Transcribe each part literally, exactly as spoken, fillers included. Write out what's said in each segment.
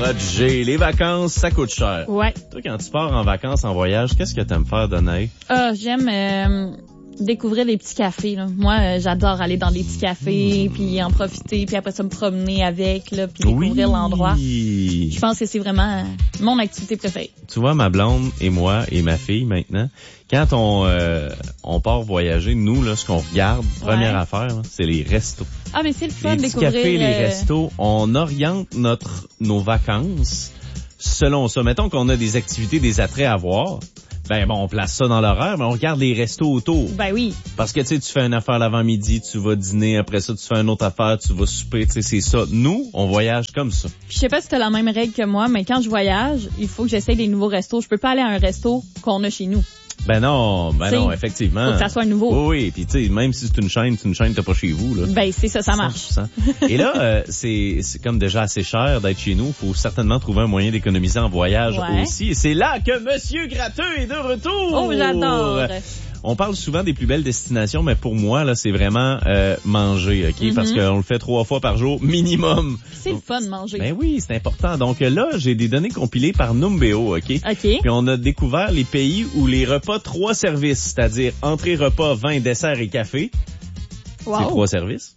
Roger, les vacances, ça coûte cher. Ouais. Toi, quand tu pars en vacances, en voyage, qu'est-ce que t'aimes faire, Danae? Ah, j'aime euh, découvrir les petits cafés, là. Moi, euh, j'adore aller dans des petits cafés, mmh. puis en profiter, puis après ça me promener avec, là, puis découvrir oui. l'endroit. Je pense que c'est vraiment mon activité préférée. Tu vois, ma blonde et moi et ma fille maintenant, quand on euh, on part voyager, nous, là, ce qu'on regarde, première ouais. affaire, là, c'est les restos. Ah, mais c'est le fun de découvrir. Les petits cafés, euh... les restos, on oriente notre nos vacances selon ça. Mettons qu'on a des activités, des attraits à voir. Ben bon, on place ça dans l'horaire, mais on regarde les restos autour. Ben oui. Parce que tu sais, tu fais une affaire l'avant-midi, tu vas dîner, après ça tu fais une autre affaire, tu vas souper, tu sais, c'est ça. Nous, on voyage comme ça. Puis je sais pas si t'as la même règle que moi, mais quand je voyage, il faut que j'essaye des nouveaux restos. Je peux pas aller à un resto qu'on a chez nous. Ben non, ben t'sais, non, effectivement. Faut que ça soit nouveau. Oui, oui, puis tu sais, même si c'est une chaîne, c'est une chaîne t'as pas chez vous, là. Ben c'est ça, ça marche. cent pour cent. Et là, euh, c'est c'est comme déjà assez cher d'être chez nous. Faut certainement trouver un moyen d'économiser en voyage ouais. aussi. Et c'est là que Monsieur Gratteux est de retour. Oh, j'adore. On parle souvent des plus belles destinations, mais pour moi, là, c'est vraiment euh, manger, OK? Mm-hmm. Parce qu'on le fait trois fois par jour, minimum. C'est le fun de manger. Ben oui, c'est important. Donc là, j'ai des données compilées par Numbeo, OK? OK. Puis on a découvert les pays où les repas trois services, c'est-à-dire entrée, repas, vin, dessert et café, wow. c'est trois services,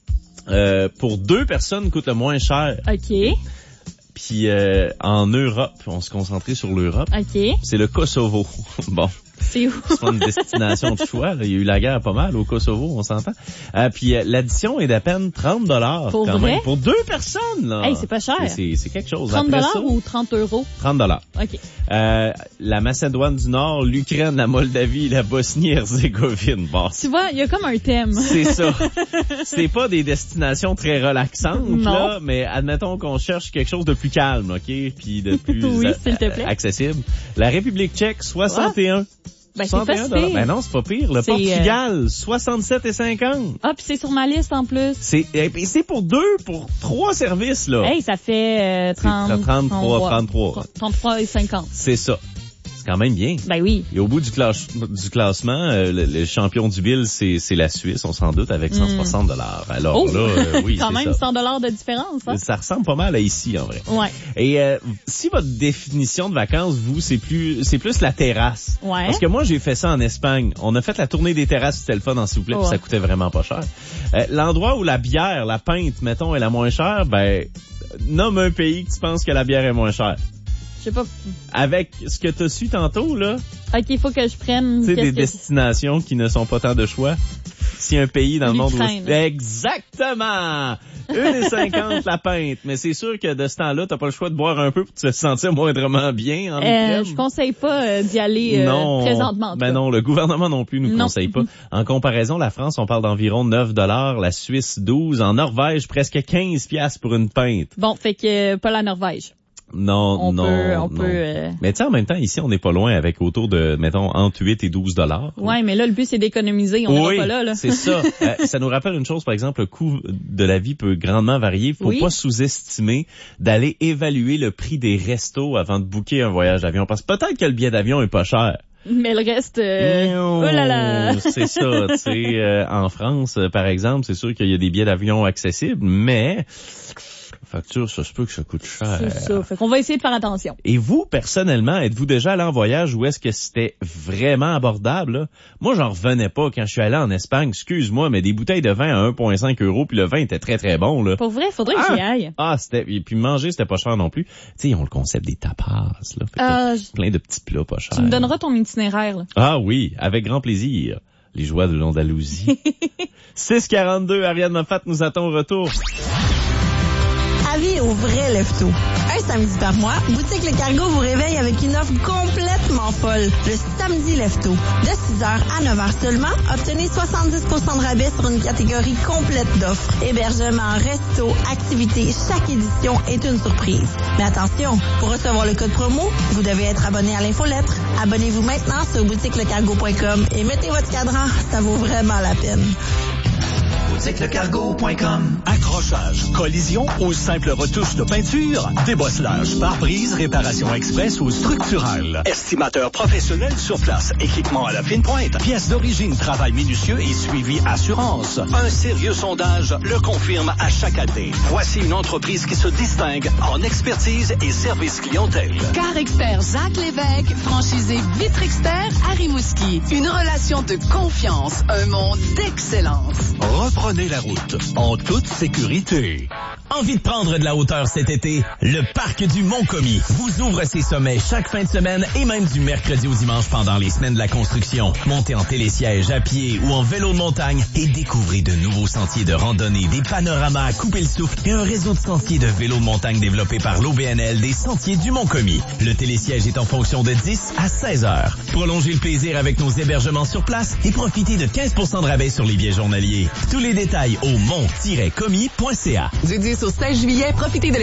euh, pour deux personnes coûtent le moins cher. OK. Puis euh, en Europe, on se concentrait sur l'Europe. OK. C'est le Kosovo. Bon. C'est où? C'est pas une destination de choix. Là. Il y a eu la guerre pas mal au Kosovo, on s'entend. Euh, puis euh, l'addition est d'à peine trente dollars. Pour quand vrai? même. Pour deux personnes, là. Hey, c'est pas cher. C'est, c'est quelque chose. trente dollars ou trente euros? trente dollars. OK. Euh, la Macédoine du Nord, l'Ukraine, la Moldavie, la Bosnie-Herzégovine. Bon. Tu vois, il y a comme un thème. C'est ça. C'est pas des destinations très relaxantes, non. là, mais admettons qu'on cherche quelque chose de plus calme, OK? Puis de plus oui, a- s'il te plaît. accessible. La République tchèque, soixante et un. Ouais. Ben, soixante et un c'est pas si pire. Ben non, c'est pas pire. Le c'est, Portugal, euh... soixante-sept et cinquante. Ah, puis c'est sur ma liste en plus. C'est, et c'est pour deux, pour trois services, là. Hey, ça fait euh, trente, trente-trois, trente-trois. trente-trois et cinquante. C'est ça. C'est quand même bien. Ben oui. Et au bout du, classe, du classement, euh, le, le champion du Bill, c'est, c'est la Suisse, on s'en doute, avec cent soixante dollars. Alors oh. là, euh, oui, quand c'est même ça. cent dollars de différence, hein? Ça ressemble pas mal à ici, en vrai. Ouais. Et euh, si votre définition de vacances, vous, c'est plus c'est plus la terrasse. Ouais. Parce que moi, j'ai fait ça en Espagne. On a fait la tournée des terrasses, c'était le fun, s'il vous plaît, ouais. puis ça coûtait vraiment pas cher. Euh, l'endroit où la bière, la pinte, mettons, est la moins chère, ben, nomme un pays que tu penses que la bière est moins chère. Je sais pas. Avec ce que tu as su tantôt, là. OK, il faut que je prenne... Tu sais, des que... destinations qui ne sont pas tant de choix. Si un pays dans le monde... Où... Exactement! une et cinquante la pinte. Mais c'est sûr que de ce temps-là, t'as pas le choix de boire un peu pour te sentir moindrement bien en euh, Je conseille pas euh, d'y aller euh, non, présentement. Ben non, le gouvernement non plus nous non. conseille pas. En comparaison, la France, on parle d'environ neuf dollars, la Suisse douze, en Norvège presque quinze piastres pour une pinte. Bon, fait que euh, pas la Norvège. Non, on non, peut, on non. peut. Euh... Mais tu sais, en même temps, ici, on n'est pas loin avec autour de, mettons, entre huit et douze dollars. Ouais, mais là, le but, c'est d'économiser. On oui, n'est pas là, là. c'est ça. euh, ça nous rappelle une chose, par exemple, le coût de la vie peut grandement varier. Faut oui. pas sous-estimer d'aller évaluer le prix des restos avant de booker un voyage d'avion. Parce que peut-être que le billet d'avion est pas cher. Mais le reste, euh... oh là là. C'est ça, tu sais, euh, en France, euh, par exemple, c'est sûr qu'il y a des billets d'avion accessibles, mais facture, ça se peut que ça coûte cher. C'est ça. Fait qu'on va essayer de faire attention. Et vous, personnellement, êtes-vous déjà allé en voyage où est-ce que c'était vraiment abordable, là? Moi, j'en revenais pas quand je suis allé en Espagne. Excuse-moi, mais des bouteilles de vin à un virgule cinq euros, puis le vin était très, très bon, là. Pour vrai, faudrait ah! que j'y aille. Ah, c'était, et puis manger, c'était pas cher non plus. Tu sais, ils ont le concept des tapas, là. Euh, plein de petits plats pas chers. Tu me donneras ton itinéraire, là. Ah oui, avec grand plaisir. Les joies de l'Andalousie. six quarante-deux, Ariane Moffat nous attend au retour. Avis aux vrais leftos. Un samedi par mois, Boutique Le Cargo vous réveille avec une offre complètement folle. Le samedi lefto. De six heures à neuf heures seulement, obtenez soixante-dix pour cent de rabais sur une catégorie complète d'offres. Hébergement, resto, activités, chaque édition est une surprise. Mais attention, pour recevoir le code promo, vous devez être abonné à l'infolettre. Abonnez-vous maintenant sur boutique le cargo point com et mettez votre cadran, ça vaut vraiment la peine. boutique le cargo point com. Accrochage, collision ou simple retouche de peinture, débosselage, pare-brise, réparation express ou structurelle. Estimateur professionnel sur place, équipement à la fine pointe, pièces d'origine, travail minutieux et suivi assurance. Un sérieux sondage le confirme à chaque année. Voici une entreprise qui se distingue en expertise et service clientèle. Car Expert Jacques Lévesque, franchisé Vitre Expert à Rimouski. Une relation de confiance, un monde d'excellence. Reprenez la route en toute sécurité. Envie de prendre de la hauteur cet été? Le Parc du Mont-Commis vous ouvre ses sommets chaque fin de semaine et même du mercredi au dimanche pendant les semaines de la construction. Montez en télésiège, à pied ou en vélo de montagne et découvrez de nouveaux sentiers de randonnée, des panoramas à couper le souffle et un réseau de sentiers de vélo de montagne développé par l'O B N L des Sentiers du Mont-Commis. Le télésiège est en fonction de dix à seize heures. Prolongez le plaisir avec nos hébergements sur place et profitez de quinze pour cent de rabais sur les billets journaliers. Tous les détails au mont tiret commis point c a. Du dix au seize juillet, profitez de